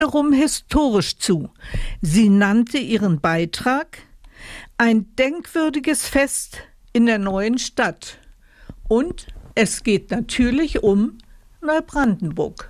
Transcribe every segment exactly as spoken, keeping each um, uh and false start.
wiederum historisch zu. Sie nannte ihren Beitrag ein denkwürdiges Fest in der neuen Stadt. Und es geht natürlich um Neubrandenburg.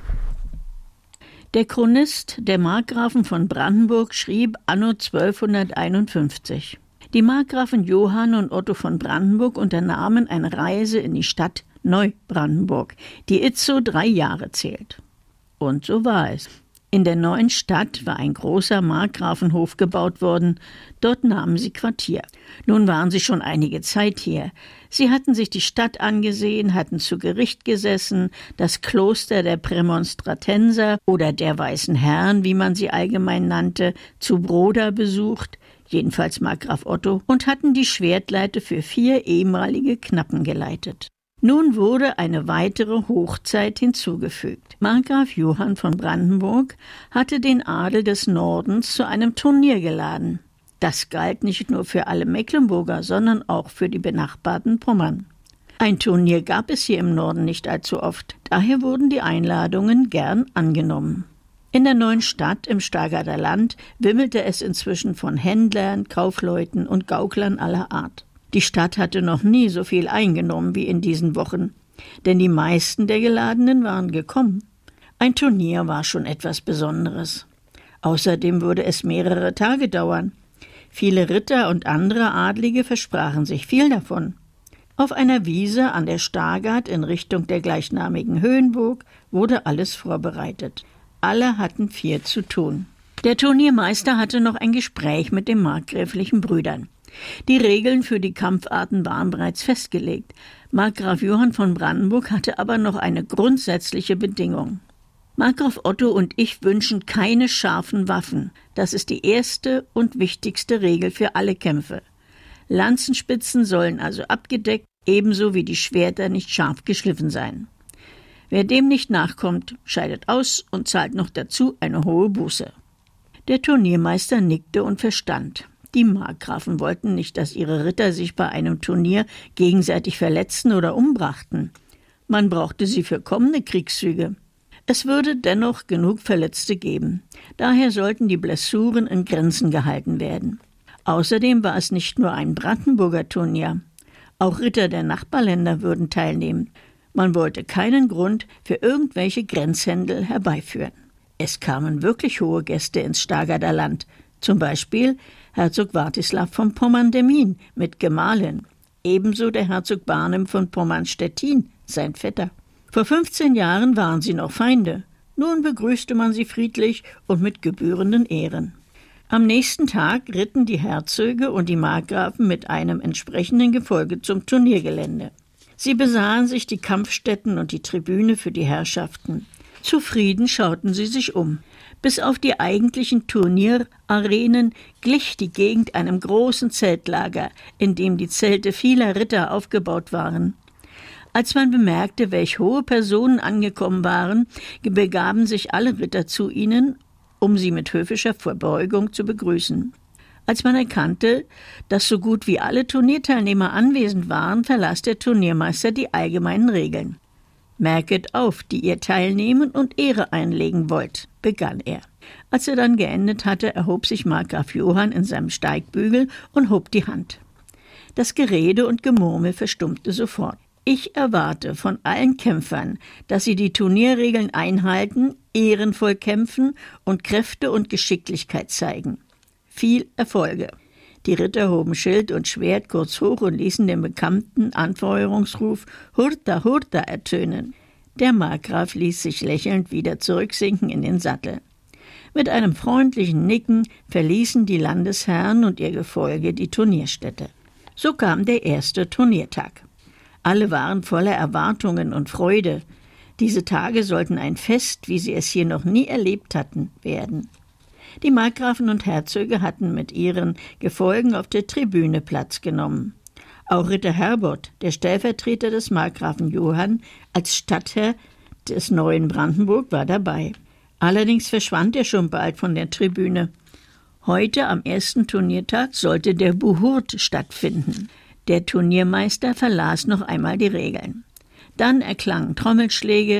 Der Chronist der Markgrafen von Brandenburg schrieb anno zwölfhunderteinundfünfzig: Die Markgrafen Johann und Otto von Brandenburg unternahmen eine Reise in die Stadt Neubrandenburg, die itzo drei Jahre zählt. Und so war es. In der neuen Stadt war ein großer Markgrafenhof gebaut worden. Dort nahmen sie Quartier. Nun waren sie schon einige Zeit hier. Sie hatten sich die Stadt angesehen, hatten zu Gericht gesessen, das Kloster der Prämonstratenser oder der Weißen Herren, wie man sie allgemein nannte, zu Broda besucht, jedenfalls Markgraf Otto, und hatten die Schwertleite für vier ehemalige Knappen geleitet. Nun wurde eine weitere Hochzeit hinzugefügt. Markgraf Johann von Brandenburg hatte den Adel des Nordens zu einem Turnier geladen. Das galt nicht nur für alle Mecklenburger, sondern auch für die benachbarten Pommern. Ein Turnier gab es hier im Norden nicht allzu oft, daher wurden die Einladungen gern angenommen. In der neuen Stadt im Stargarder Land wimmelte es inzwischen von Händlern, Kaufleuten und Gauklern aller Art. Die Stadt hatte noch nie so viel eingenommen wie in diesen Wochen, denn die meisten der Geladenen waren gekommen. Ein Turnier war schon etwas Besonderes. Außerdem würde es mehrere Tage dauern. Viele Ritter und andere Adlige versprachen sich viel davon. Auf einer Wiese an der Stargard in Richtung der gleichnamigen Höhenburg wurde alles vorbereitet. Alle hatten viel zu tun. Der Turniermeister hatte noch ein Gespräch mit den markgräflichen Brüdern. Die Regeln für die Kampfarten waren bereits festgelegt. Markgraf Johann von Brandenburg hatte aber noch eine grundsätzliche Bedingung. Markgraf Otto und ich wünschen keine scharfen Waffen. Das ist die erste und wichtigste Regel für alle Kämpfe. Lanzenspitzen sollen also abgedeckt, ebenso wie die Schwerter nicht scharf geschliffen sein. Wer dem nicht nachkommt, scheidet aus und zahlt noch dazu eine hohe Buße. Der Turniermeister nickte und verstand. Die Markgrafen wollten nicht, dass ihre Ritter sich bei einem Turnier gegenseitig verletzten oder umbrachten. Man brauchte sie für kommende Kriegszüge. Es würde dennoch genug Verletzte geben. Daher sollten die Blessuren in Grenzen gehalten werden. Außerdem war es nicht nur ein Brandenburger Turnier. Auch Ritter der Nachbarländer würden teilnehmen. Man wollte keinen Grund für irgendwelche Grenzhändel herbeiführen. Es kamen wirklich hohe Gäste ins Stargarder Land, zum Beispiel Herzog Wartislav von Pommern-Demmin mit Gemahlin, ebenso der Herzog Barnim von Pommern-Stettin, sein Vetter. Vor fünfzehn Jahren waren sie noch Feinde, nun begrüßte man sie friedlich und mit gebührenden Ehren. Am nächsten Tag ritten die Herzöge und die Markgrafen mit einem entsprechenden Gefolge zum Turniergelände. Sie besahen sich die Kampfstätten und die Tribüne für die Herrschaften. Zufrieden schauten sie sich um. Bis auf die eigentlichen Turnierarenen glich die Gegend einem großen Zeltlager, in dem die Zelte vieler Ritter aufgebaut waren. Als man bemerkte, welch hohe Personen angekommen waren, begaben sich alle Ritter zu ihnen, um sie mit höfischer Verbeugung zu begrüßen. Als man erkannte, dass so gut wie alle Turnierteilnehmer anwesend waren, verlas der Turniermeister die allgemeinen Regeln. »Merket auf, die ihr teilnehmen und Ehre einlegen wollt«, begann er. Als er dann geendet hatte, erhob sich Markgraf Johann in seinem Steigbügel und hob die Hand. Das Gerede und Gemurmel verstummte sofort. »Ich erwarte von allen Kämpfern, dass sie die Turnierregeln einhalten, ehrenvoll kämpfen und Kräfte und Geschicklichkeit zeigen. Viel Erfolge!« Die Ritter hoben Schild und Schwert kurz hoch und ließen den bekannten Anfeuerungsruf »Hurta, Hurta« ertönen. Der Markgraf ließ sich lächelnd wieder zurücksinken in den Sattel. Mit einem freundlichen Nicken verließen die Landesherren und ihr Gefolge die Turnierstätte. So kam der erste Turniertag. Alle waren voller Erwartungen und Freude. Diese Tage sollten ein Fest, wie sie es hier noch nie erlebt hatten, werden. Die Markgrafen und Herzöge hatten mit ihren Gefolgen auf der Tribüne Platz genommen. Auch Ritter Herbert, der Stellvertreter des Markgrafen Johann als Stadtherr des neuen Brandenburg, war dabei. Allerdings verschwand er schon bald von der Tribüne. Heute, am ersten Turniertag, sollte der Buhurt stattfinden. Der Turniermeister verlas noch einmal die Regeln. Dann erklangen Trommelschläge,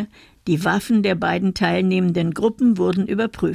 Die Waffen der beiden teilnehmenden Gruppen wurden überprüft.